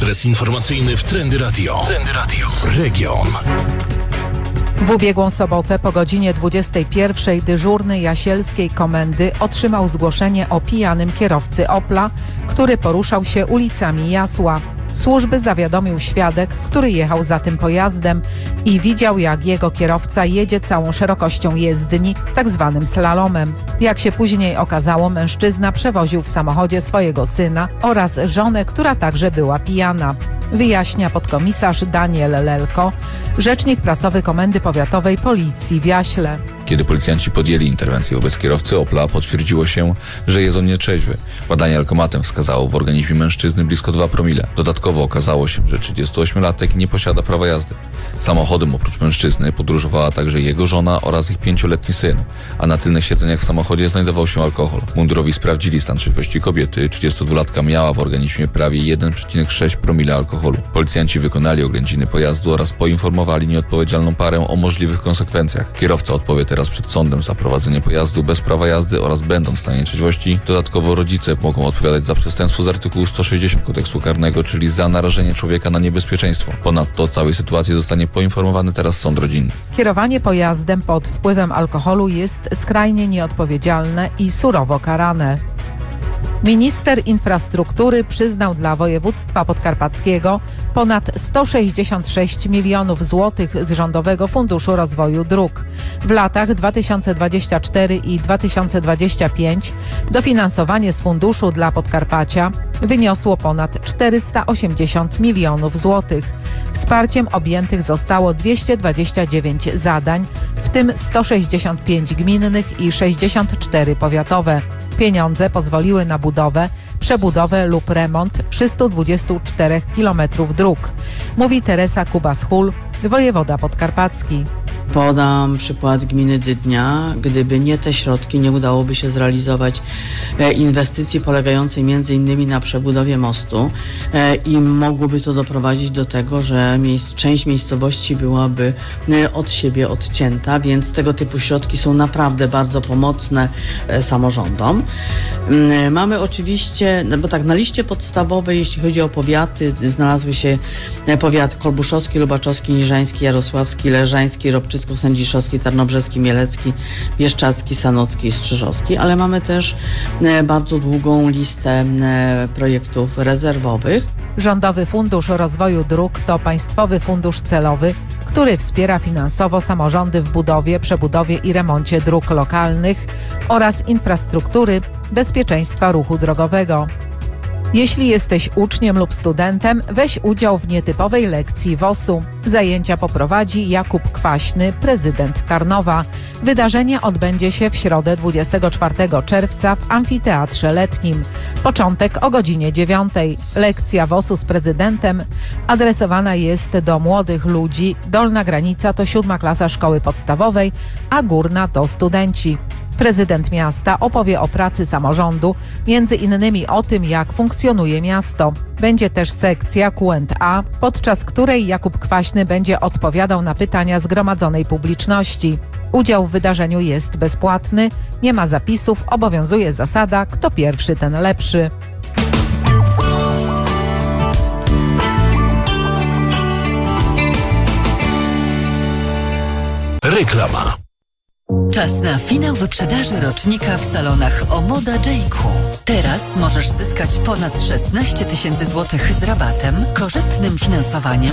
Ekspres informacyjny w Trendy Radio. Trendy Radio. Region. W ubiegłą sobotę po godzinie 21 dyżurny Jasielskiej Komendy otrzymał zgłoszenie o pijanym kierowcy Opla, który poruszał się ulicami Jasła. Służby zawiadomił świadek, który jechał za tym pojazdem i widział, jak jego kierowca jedzie całą szerokością jezdni, tak zwanym slalomem. Jak się później okazało, mężczyzna przewoził w samochodzie swojego syna oraz żonę, która także była pijana. Wyjaśnia podkomisarz Daniel Lelko, rzecznik prasowy Komendy Powiatowej Policji w Jaśle. Kiedy policjanci podjęli interwencję wobec kierowcy Opla, potwierdziło się, że jest on nietrzeźwy. Badanie alkomatem wskazało w organizmie mężczyzny blisko 2 promile. Dodatkowo okazało się, że 38-latek nie posiada prawa jazdy. Samochodem oprócz mężczyzny podróżowała także jego żona oraz ich 5-letni syn, a na tylnych siedzeniach w samochodzie znajdował się alkohol. Mundurowi sprawdzili stan trzeźwości kobiety. 32-latka miała w organizmie prawie 1,6 promile alkoholu. Policjanci wykonali oględziny pojazdu oraz poinformowali nieodpowiedzialną parę o możliwych konsekwencjach. Kierowca odpowie teraz przed sądem za prowadzenie pojazdu bez prawa jazdy oraz będąc w stanie trzeźwości. Dodatkowo rodzice mogą odpowiadać za przestępstwo z artykułu 160 Kodeksu Karnego, czyli za narażenie człowieka na niebezpieczeństwo. Ponadto o całej sytuacji zostanie poinformowany teraz sąd rodzinny. Kierowanie pojazdem pod wpływem alkoholu jest skrajnie nieodpowiedzialne i surowo karane. Minister infrastruktury przyznał dla województwa podkarpackiego ponad 166 milionów złotych z Rządowego Funduszu Rozwoju Dróg. W latach 2024 i 2025 dofinansowanie z funduszu dla Podkarpacia wyniosło ponad 480 milionów złotych. Wsparciem objętych zostało 229 zadań, w tym 165 gminnych i 64 powiatowe. Pieniądze pozwoliły na budowę, przebudowę lub remont 324 km dróg, mówi Teresa Kubas-Hul, wojewoda podkarpacki. Podam przykład gminy Dydnia. Gdyby nie te środki, nie udałoby się zrealizować inwestycji polegającej m.in. na przebudowie mostu i mogłoby to doprowadzić do tego, że część miejscowości byłaby od siebie odcięta, więc tego typu środki są naprawdę bardzo pomocne samorządom. Mamy oczywiście, bo tak na liście podstawowej, jeśli chodzi o powiaty, znalazły się powiaty kolbuszowski, lubaczowski, niżański, jarosławski, leżański, Ropczycko-Sędziszowski, Tarnobrzeski, Mielecki, Bieszczacki, Sanocki i Strzyżowski, ale mamy też bardzo długą listę projektów rezerwowych. Rządowy Fundusz Rozwoju Dróg to państwowy fundusz celowy, który wspiera finansowo samorządy w budowie, przebudowie i remoncie dróg lokalnych oraz infrastruktury bezpieczeństwa ruchu drogowego. Jeśli jesteś uczniem lub studentem, weź udział w nietypowej lekcji WOS-u. Zajęcia poprowadzi Jakub Kwaśny, prezydent Tarnowa. Wydarzenie odbędzie się w środę 24 czerwca w Amfiteatrze Letnim. Początek o godzinie 9. Lekcja WOS-u z prezydentem adresowana jest do młodych ludzi. Dolna granica to 7. klasa szkoły podstawowej, a górna to studenci. Prezydent miasta opowie o pracy samorządu, między innymi o tym, jak funkcjonuje miasto. Będzie też sekcja Q&A, podczas której Jakub Kwaśny będzie odpowiadał na pytania zgromadzonej publiczności. Udział w wydarzeniu jest bezpłatny, nie ma zapisów, obowiązuje zasada kto pierwszy, ten lepszy. Reklama. Czas na finał wyprzedaży rocznika w salonach Omoda J.Crew. Teraz możesz zyskać ponad 16 000 złotych z rabatem, korzystnym finansowaniem